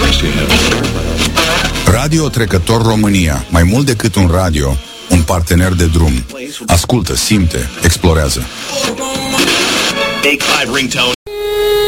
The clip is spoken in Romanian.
Radio Trecător România. Mai mult decât un radio, un partener de drum. Ascultă, simte, explorează. Take 5 ringtone.